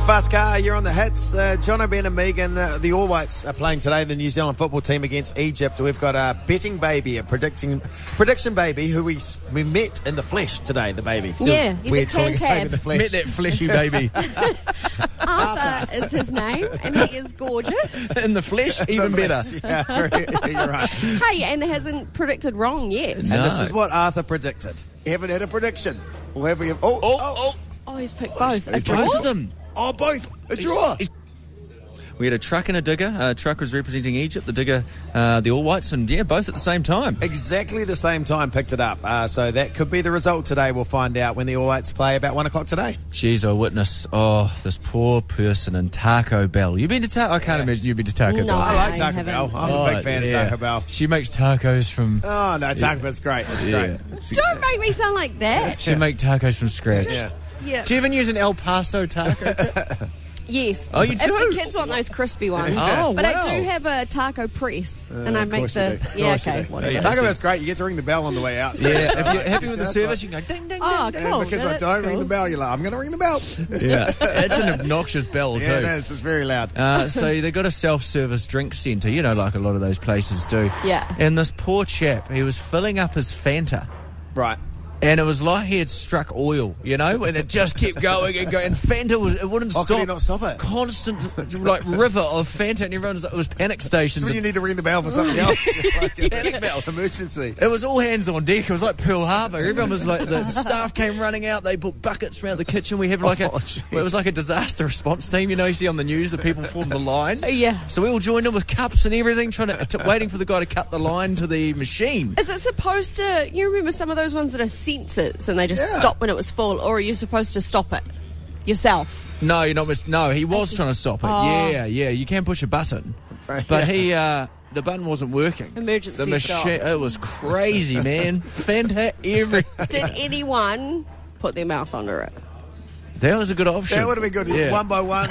Fast Car, you're on the hits. John O'Brien and Megan, the All Whites are playing today, the New Zealand football team against Egypt. We've got a betting baby, a prediction baby, who we met in the flesh today, the baby. So yeah, he's weird a calling a baby in can-tab. the flesh. Met that fleshy baby. Arthur is his name, and he is gorgeous. In the flesh, even better. Yeah, you're right. Hey, and hasn't predicted wrong yet. And this is what Arthur predicted. You haven't had a prediction. Or have we? Oh, he's picked both. A draw? Both of them. Oh, both. A draw. We had a truck and a digger. Truck was representing Egypt, the digger, the All Whites, and yeah, both at the same time. Exactly the same time picked it up. So that could be the result today. We'll find out when the All Whites play about 1 o'clock today. Jeez, I witness. Oh, this poor person in Taco Bell. You've been to Taco? I can't imagine you've been to Taco No. Bell. I like I Taco haven't. Bell. I'm a big fan of Taco Bell. She makes tacos from. Oh, no, Taco Bell's great. It's great. Don't make me sound like that. She makes tacos from scratch. Yeah. Yeah. Do you even use an El Paso taco? Yes. Oh, you If do? the kids want those crispy ones. Oh, but wow. I do have a taco press, and I Of make course you the. do. Of Yeah, course you okay, do. whatever. Taco Bell's great. You get to ring the bell on the way out. Yeah, if you're happy with the That's service, right. you can go ding, ding, Oh, ding. cool. Because Yeah, I that's don't ring cool. the bell, you're like, I'm going to ring the bell. Yeah, it's an obnoxious bell, too. Yeah, it is. It's very loud. So they got a self-service drink centre, like a lot of those places do. Yeah. And this poor chap, he was filling up his Fanta. Right. And it was like he had struck oil, and it just kept going and going. And Fanta it wouldn't Oh, stop. could he not stop it? Constant, river of Fanta, and everyone it was panic stations. So when you need to ring the bell for something else. Like a Panic bell. Emergency. It was all hands on deck. It was like Pearl Harbor. Everyone was like, the staff came running out. They put buckets around the kitchen. We have it was like a disaster response team. You see on the news, the people formed the line. Yeah. So we all joined in with cups and everything, waiting for the guy to cut the line to the machine. Is it supposed to? You remember some of those ones that are sensors and they just Yeah. stop when it was full, or are you supposed to stop it yourself? No, you're not. No, he was trying to stop it. Oh. Yeah. You can push a button, Right. but the button wasn't working. Emergency The machine. stop. It was crazy, man. Fanta everything. Did anyone put their mouth under it? That was a good option. That would have been good. Yeah. One by one.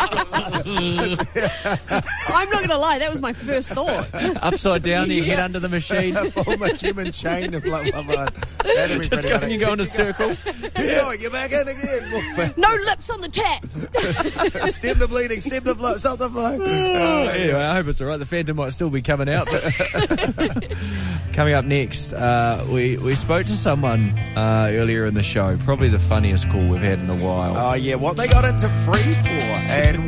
I'm not going to lie, that was my first thought. Upside down, your head under the machine. Form a human chain of like one by one. That'd be Just pretty go and you go in a circle. You're back in again. No lips on the tap. Stem the bleeding. Stem the flow. Stop the flow. Anyway, I hope it's all right. The Phantom might still be coming out. But coming up next, we spoke to someone earlier in the show. Probably the funniest call we've had in a while. Oh, yeah. What they got into free for and